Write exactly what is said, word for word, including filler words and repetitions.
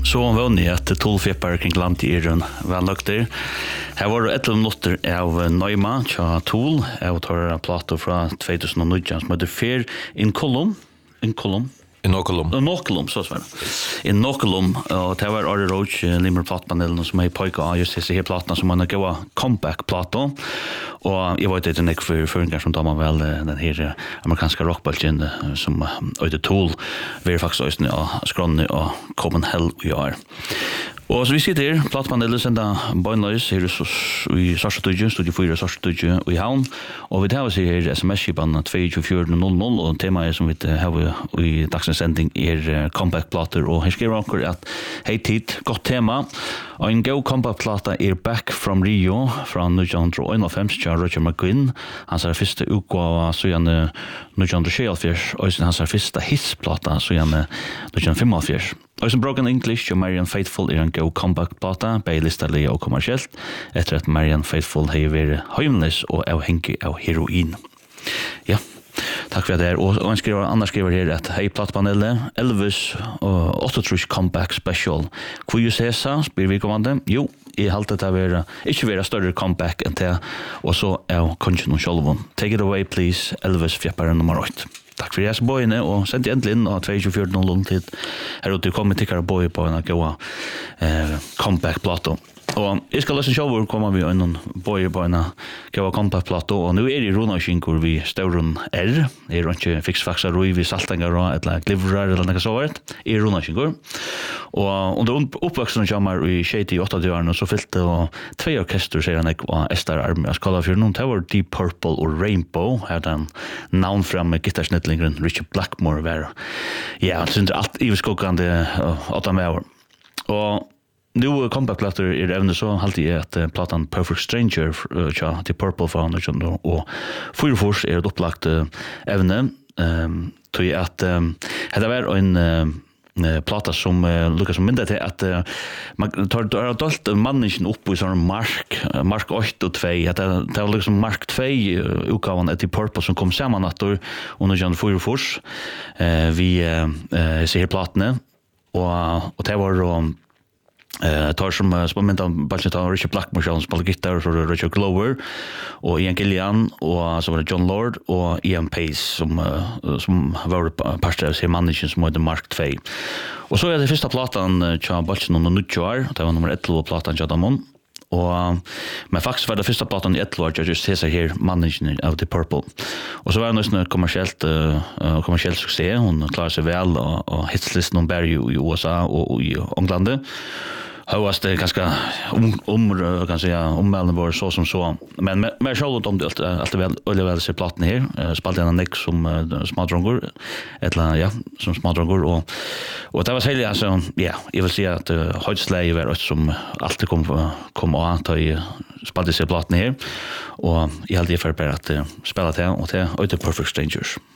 Så om vi att tolvfeppar kring land i Iran var nökter. Här var det ett minuter av Neuma, tja Tool, av tar plato från tjugohundranio som heter Fair in Column, in Column. In Nokolum. In Nokolum, så svar. In Nokolum, och det var Ari Roach, Limmer platpanelen som är pojka av just dessa här plattorna som man har gått comeback-plato. Och jag vet inte när för förringar som tar man väl den här amerikanska rockballen som heter Tool. Vi är faktiskt också ja, skrånne och Common Hell vi är. Och så vi sitter här, plattpanelen sända Boinlois här i Sarstudio, Studio fyra Sarstudio i Havn. Och vi tar oss här sms-kipan två fyra noll noll och tema är som vi har i dagens sändning är comeback-plater. Och här skriver onker att hej tid, gott tema. Och en go comeback-plata är Back from Rio från nittonhundrafem till Roger McGuinn. Hans är första utgåva så igen nittonhundrasjuttioåtta och sen hans är första hissplata så igen nittonhundrafemtioåtta. Och som Broken English och Marian Faithfull är en go comeback-plata, bei listarliga och kommersiellt, efter att Marian Faithfull har varit homeless och avhängig av heroin. Ja, tack för det här. Och en skriver, annars skriver här att hej plattpanelet, Elvis och åttiotre comeback special. Hvor ju säga, spyr vi kommande? Jo, i halt att det är inte vara större comeback än det. Och så är konchen och självon. Take it away please, Elvis fjäppare nummer åtta. Tack för det boyne och sent egentligen och två fyra noll noll tid. Här ute kommer tycker boy på en goa eh comeback plato. Och jag ska läsa show kommer vi en boy på en goa comeback plato och nu är det Rona Skinkur vi Storun R. Det är inte fix faxa roi vi saltangar och eller glivrar eller något så vart. Är Rona Skinkur. Och under uppväxten jamar i sjuttioåtta år så fyllte och två orkester säger han och Estar Army att kalla för någon Tower Deep Purple och Rainbow här den namn från gitarrsnittlingen Richard Blackmore var. Ja, det syns allt i skogande åtta med. Och nu comeback-platter är även så alltid är att platan Perfect Stranger tja till Purple Foundation och Fyrfors är ett upplagt ävne. Ehm tror jag att det var en plata som uh, Lucas minnet till att uh, man tar tar dolt mannen upp i sån mark mark åtta och två att det var liksom mark två utgåvan till Purple som kom samman att då under Jan Fyrfors eh vi eh ser plattorna och och det var då Eh tar som spomenta budget av Richard Blackmore som spelar gitarr så Richard Glover och Ian Gillian och så var det John Lord och Ian Pace som som var pastor av managen som hade Mark två. Och så är det första plattan Cha Butchen och Nutjar, det var nummer elva plattan jag damon. Och men faktiskt var det första plattan i ett år jag just ser här managen av The Purple. Och så var det nästan kommersiellt uh, kommersiell succé, hon klarar sig väl och, och hitslistan om Barry i U S A och i England. Hövast det ganska om om kan säga om Melbourne var så som så men mer självt om det allt väl eller väl se plattan här spalt en nick som smadrongur eller ja som smadrongur och och det var så helt alltså ja jag vill säga att höjdslay var också som alltid kom kom att ta i spalt se plattan här och jag hade för att spela det och det är Perfect Strangers.